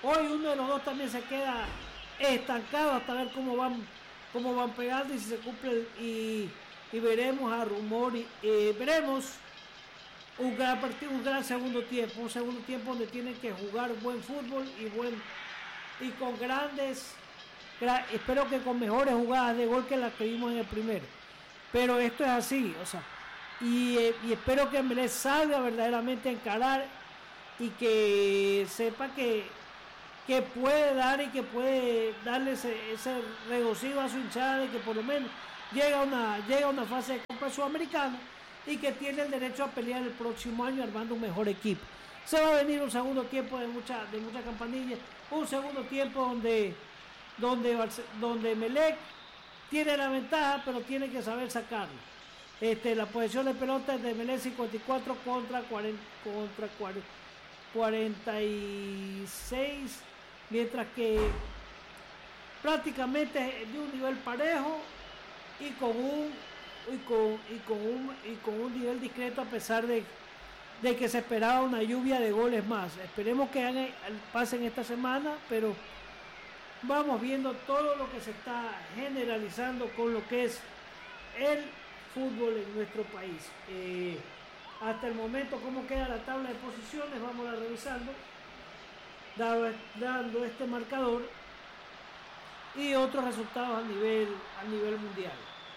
Hoy uno de los dos también se queda estancado hasta ver cómo van, cómo van pegando y si se cumple y, y veremos a rumor y eh, veremos un gran partido, un gran segundo tiempo, un segundo tiempo donde tienen que jugar buen fútbol y buen y con grandes, gra, espero que con mejores jugadas de gol que las que vimos en el primero. Pero esto es así, o sea, y, eh, y espero que Emelec salga verdaderamente a encarar y que sepa que, que puede dar y que puede darle ese, ese regocijo a su hinchada de que por lo menos llega a una, llega a una fase de Copa Sudamericana y que tiene el derecho a pelear el próximo año armando un mejor equipo. Se va a venir un segundo tiempo de mucha, de mucha campanilla, un segundo tiempo donde, donde, donde Emelec tiene la ventaja, pero tiene que saber sacarlo. Este, la posesión de pelota es de Emelec cincuenta y cuatro contra, cuarenta, contra cuarenta y seis, mientras que prácticamente de un nivel parejo y con un y con, y con un y con un nivel discreto a pesar de, de que se esperaba una lluvia de goles más. Esperemos que hagan, pasen esta semana, pero vamos viendo todo lo que se está generalizando con lo que es el fútbol en nuestro país. Eh, hasta el momento, cómo queda la tabla de posiciones, vamos a revisando, dado, dando este marcador y otros resultados a nivel, a nivel mundial.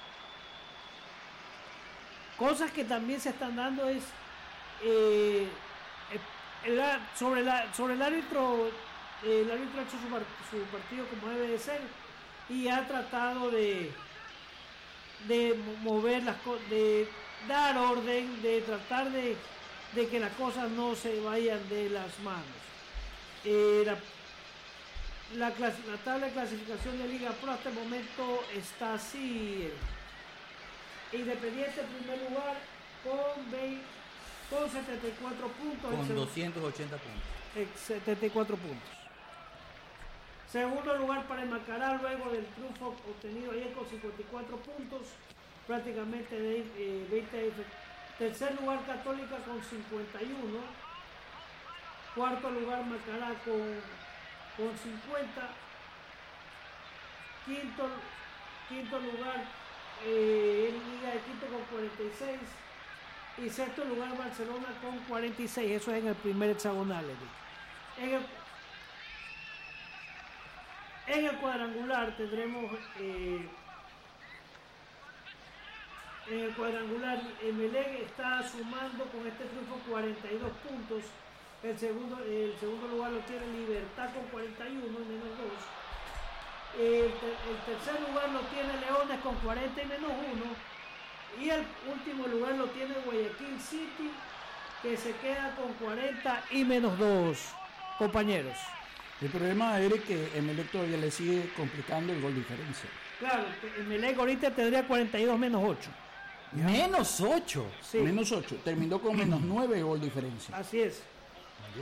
Cosas que también se están dando es eh, el, el, sobre, la, sobre el árbitro. El árbitro ha hecho su, su partido como debe de ser y ha tratado de, de mover las cosas, de dar orden, de tratar de, de que las cosas no se vayan de las manos. Eh, la, la, la tabla de clasificación de Liga Pro hasta el momento está así. Independiente en primer lugar con, veinte, con setenta y cuatro puntos. Con doscientos ochenta puntos. setenta y cuatro puntos. Segundo lugar para el Macará luego del triunfo obtenido ayer con cincuenta y cuatro puntos, prácticamente de eh, veinte. Tercer lugar Católica con cincuenta y uno. Cuarto lugar Macará con, con cincuenta. Quinto, quinto lugar eh, Liga de Quito con cuarenta y seis. Y sexto lugar Barcelona con cuarenta y seis. Eso es en el primer hexagonal. En el, en el cuadrangular tendremos eh, en el cuadrangular Emelec está sumando con este triunfo cuarenta y dos puntos. El segundo, el segundo lugar lo tiene Libertad con cuarenta y uno, menos dos. El, ter, el tercer lugar lo tiene Leones con cuarenta y menos uno. Y el último lugar lo tiene Guayaquil City, que se queda con cuarenta y menos dos, compañeros. El problema es que Emelec todavía le sigue complicando el gol diferencia. Claro, Emelec ahorita tendría cuarenta y dos menos ocho. ¿Ya? Menos ocho. Sí. Menos ocho. Terminó con menos nueve gol diferencia. Así es. Dios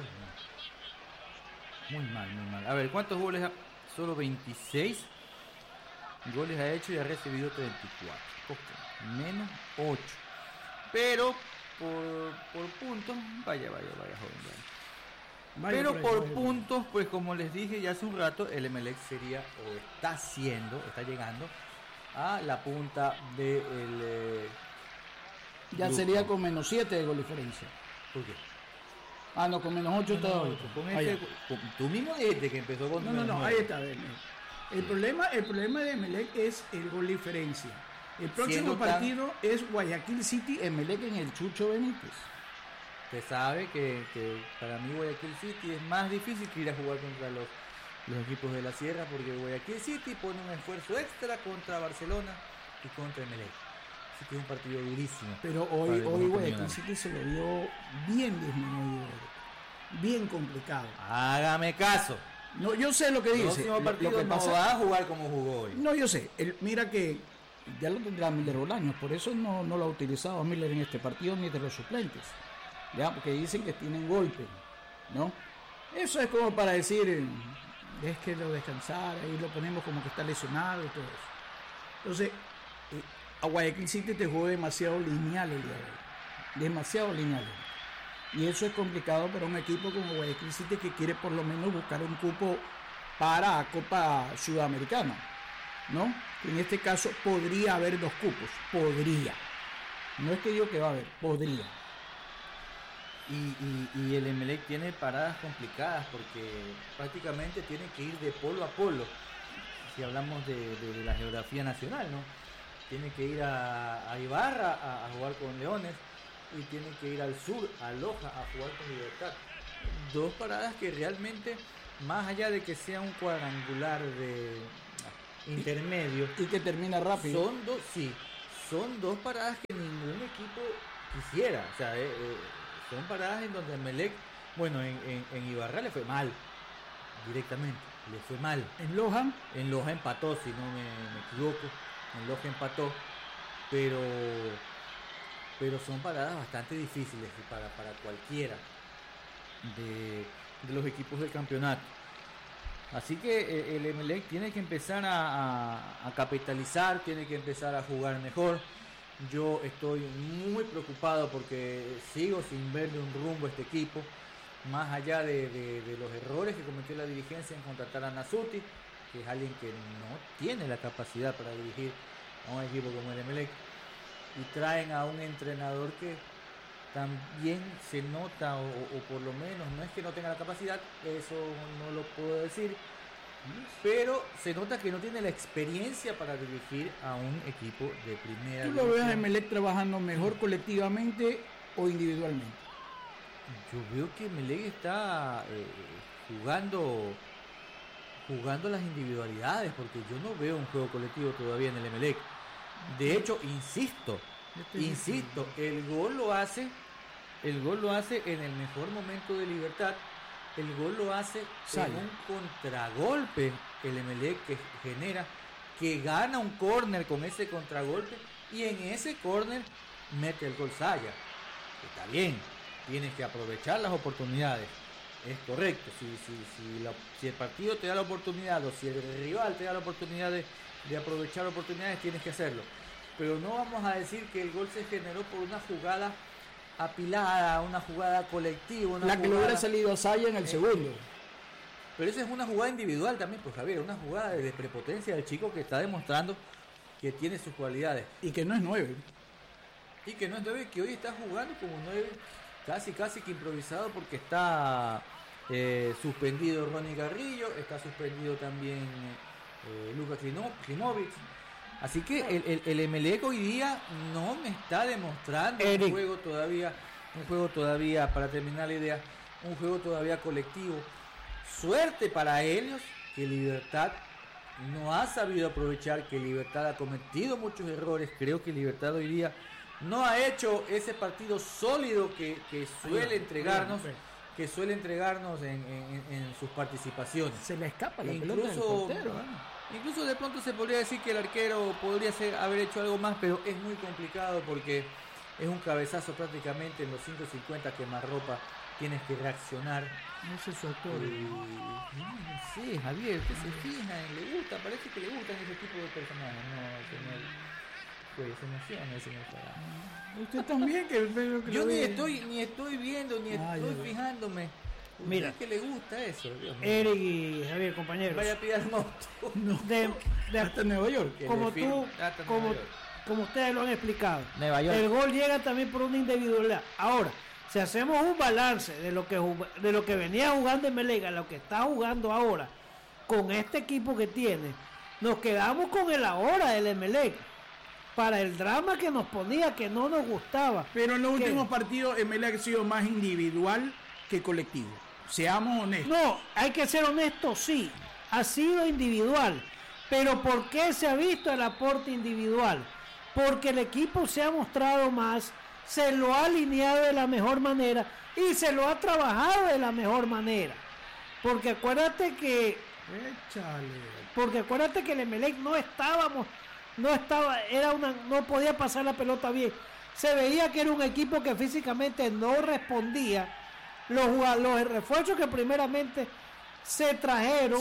mío. Muy mal, muy mal. A ver, ¿cuántos goles ha... Solo veintiséis goles ha hecho y ha recibido treinta y cuatro. Okay. Menos ocho. Pero por, por puntos, vaya, vaya, vaya, joven. Vaya. Vaya Pero por, por ahí, puntos, pues como les dije ya hace un rato, el Emelec sería o está siendo, está llegando a la punta del eh, ya grupo. sería con menos siete de gol diferencia. ¿Por qué? Ah, no, con menos ocho está ahorita. Con Ah, este, ya. con- tú mismo dijiste que empezó con No, no, menos no, nueve. ahí está. ven, ven. El problema, el problema de Emelec es el gol diferencia. El próximo Siendo tan- partido es Guayaquil City, Emelec en el Chucho Benítez. Usted sabe que, que para mí Guayaquil City es más difícil que ir a jugar contra los, los equipos de la Sierra, porque Guayaquil City pone un esfuerzo extra contra Barcelona y contra Emelec. Así que es un partido durísimo. Pero para hoy, el hoy conjunto Guayaquil millonario. City se lo vio bien disminuido, bien complicado. Hágame caso. No, yo sé lo que El dice. próximo Lo, lo partido que no pasa, va a jugar como jugó hoy. no, yo sé. El- mira que ya lo tendrá Miller Bolaños, por eso no, no lo ha utilizado Miller en este partido ni de los suplentes. Ya, porque dicen que tienen golpe, ¿no? Eso es como para decir, eh, es que lo descansar, ahí lo ponemos como que está lesionado y todo eso. Entonces, eh, a Guayaquil City te jugó demasiado lineal el día de hoy. Demasiado lineal. Y eso es complicado para un equipo como Guayaquil City, que quiere por lo menos buscar un cupo para Copa Sudamericana, ¿no? En este caso podría haber dos cupos, podría. No es que digo que va a haber, podría. Y, y, y el Emelec tiene paradas complicadas porque prácticamente tiene que ir de polo a polo. Si hablamos de, de, de la geografía nacional, ¿no? Tiene que ir a, a Ibarra a, a jugar con Leones y tiene que ir al sur, a Loja, a jugar con Libertad. Dos paradas que realmente, más allá de que sea un cuadrangular de intermedio, Y que termina rápido. son dos, sí, son dos paradas que ningún equipo quisiera. O sea, eh, eh, son paradas en donde Emelec, bueno, en, en, en Ibarra le fue mal, directamente, le fue mal. En Loja, En Loja empató, si no me, me equivoco, en Loja empató, pero pero son paradas bastante difíciles para, para cualquiera de, de los equipos del campeonato. Así que eh, el Emelec tiene que empezar a, a, a capitalizar, tiene que empezar a jugar mejor. Yo estoy muy preocupado porque sigo sin verle un rumbo a este equipo, más allá de, de, de los errores que cometió la dirigencia en contratar a Nasuti, que es alguien que no tiene la capacidad para dirigir a un equipo como el Emelec, y traen a un entrenador que también se nota, o, o por lo menos no es que no tenga la capacidad, eso no lo puedo decir, pero se nota que no tiene la experiencia para dirigir a un equipo de primera ¿tú lo ves a división. Emelec trabajando mejor colectivamente o individualmente? Yo veo que Emelec está eh, jugando jugando las individualidades, porque yo no veo un juego colectivo todavía en el Emelec. De hecho, insisto, insisto, el gol lo hace, el gol lo hace en el mejor momento de Libertad. El gol lo hace Sale. en un contragolpe, el Emelec que genera, que gana un córner con ese contragolpe, y en ese córner mete el gol Saya. Está bien, tienes que aprovechar las oportunidades, es correcto. Si, si, si, la- si el partido te da la oportunidad, o si el rival te da la oportunidad de, de aprovechar oportunidades, tienes que hacerlo. Pero no vamos a decir que el gol se generó por una jugada apilada, una jugada colectiva, una La que le jugada- hubiera salido a Saya en el segundo. pero esa es una jugada individual también, pues Javier, una jugada de prepotencia del chico que está demostrando que tiene sus cualidades. Y que no es nueve. Y que no es nueve, que hoy está jugando como nueve, casi casi que improvisado, porque está eh, suspendido Ronnie Garrillo, está suspendido también eh, Lucas Klimo- Klimovic. Así que el, el, el Emelec hoy día no me está demostrando un Eric. juego todavía, un juego todavía, para terminar la idea, un juego todavía colectivo. Suerte para ellos que Libertad no ha sabido aprovechar, que Libertad ha cometido muchos errores. Creo que Libertad hoy día no ha hecho ese partido sólido que, que suele entregarnos, que suele entregarnos en, en- en sus participaciones. Se le escapa la pelota del Incluso, portero. ¿eh? incluso de pronto se podría decir que el arquero podría ser, haber hecho algo más, pero es muy complicado porque es un cabezazo prácticamente en los cinco cincuenta quemarropa. Tienes que reaccionar. Ese es su actor. Y, no, no sé, Javier, usted se fija, le gusta, parece que le gustan ese tipo de personajes. No, señor, pues se emociona el señor Farah. Usted también, que veo que Yo lo ni ve. estoy, ni estoy viendo, ni Ah, estoy ya, ya. fijándome. Mira. Es que le gusta eso, Dios mío. Eric y Javier, compañeros. Vaya a pillar moto. De, de- Hasta Nueva York. Que como le firme. tú, Ah, está en como, Nueva York. como ustedes lo han explicado, Nueva York. el gol llega también por una individualidad. Ahora, si hacemos un balance de lo que jug- de lo que venía jugando en Melega, lo que está jugando ahora, con este equipo que tiene, nos quedamos con el ahora del Emelec, para el drama que nos ponía, que no nos gustaba. Pero en los ¿Qué? últimos partidos Emelec ha sido más individual que colectivo. Seamos honestos. No, hay que ser honesto, sí, ha sido individual, pero ¿por qué se ha visto el aporte individual? Porque el equipo se ha mostrado más, se lo ha alineado de la mejor manera y se lo ha trabajado de la mejor manera. Porque acuérdate que, Échale. porque acuérdate que el Emelec no estábamos, no estaba, era una, no podía pasar la pelota bien. Se veía que era un equipo que físicamente no respondía. Los, jugad- los refuerzos que primeramente se trajeron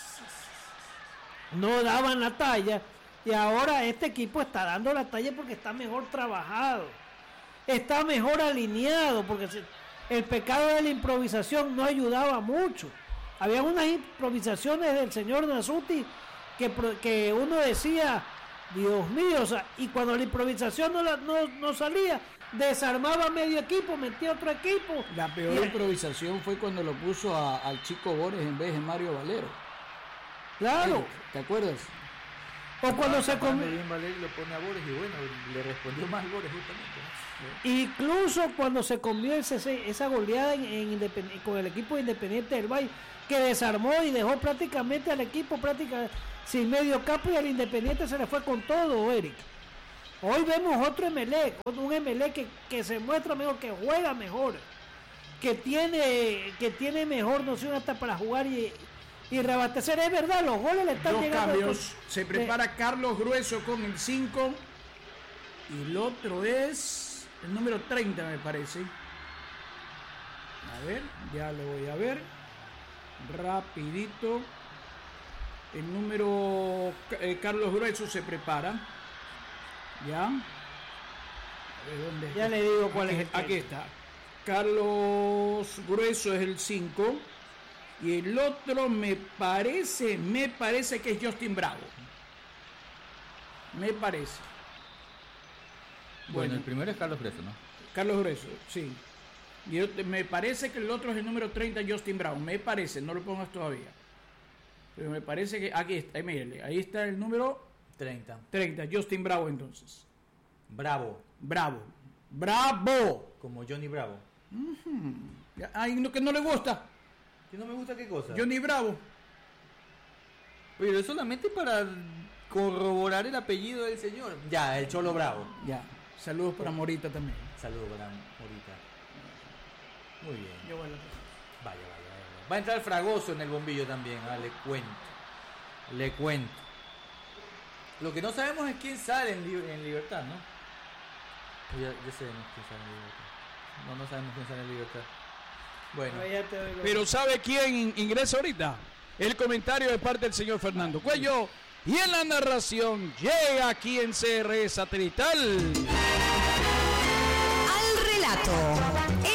no daban la talla, y ahora este equipo está dando la talla porque está mejor trabajado, está mejor alineado, porque se- el pecado de la improvisación no ayudaba mucho. Había unas improvisaciones del señor Nasuti que, que uno decía, Dios mío, o sea, y cuando la improvisación no, la, no, no salía, desarmaba medio equipo, metía otro equipo. La peor y, improvisación fue cuando lo puso a, al Chico Bores en vez de Mario Valero. Claro. ¿Te acuerdas? O cuando ah, se comió. Lo pone a Bores y bueno, le respondió más Bores justamente. Incluso cuando se comió ese, esa goleada en, en Independ- con el equipo de Independiente del Valle, que desarmó y dejó prácticamente al equipo prácticamente sin medio campo, y al Independiente se le fue con todo, Eric. Hoy vemos otro Emelec, un Emelec que, que se muestra mejor, que juega mejor, que tiene que tiene mejor noción hasta para jugar y, y reabastecer. Es verdad, los goles le están Dos llegando. cambios. Se prepara de... Carlos Grueso con el cinco y el otro es el número treinta, me parece. A ver, ya lo voy a ver rapidito. El número eh, Carlos Grueso se prepara. Ya. A ver, ¿dónde está? Ya le digo cuál aquí, es el aquí está. Carlos Grueso es el cinco. Y el otro me parece, me parece que es Justin Bravo. Me parece. Bueno, Bueno, el primero es Carlos Grueso, ¿no? Carlos Grueso, sí. Y yo, me parece que el otro es el número treinta, Justin Bravo. Me parece, no lo pongas todavía. Pero me parece que aquí está, ahí, mírale, ahí está el número treinta. treinta, Justin Bravo entonces. Bravo. Bravo. Bravo. Como Johnny Bravo. Uh-huh. Ay, no, que no le gusta. ¿Que no me gusta qué cosa? Johnny Bravo. Pero es solamente para corroborar el apellido del señor. Ya, el Cholo Bravo. Ya. Saludos para Morita también. Saludos para Morita. Muy bien. Yo, bueno, Vaya, vaya, vaya. Va a entrar Fragoso en el bombillo también, ah, le cuento. Le cuento. Lo que no sabemos es quién sale en, li- en Libertad, ¿no? Ya, ya sabemos quién sale en Libertad. No, no sabemos quién sale en Libertad. Bueno. ya te doy los- Pero ¿sabe quién ingresa ahorita? El comentario de parte del señor Fernando Cuello. Y en la narración llega aquí en C R E Satelital. Al relato.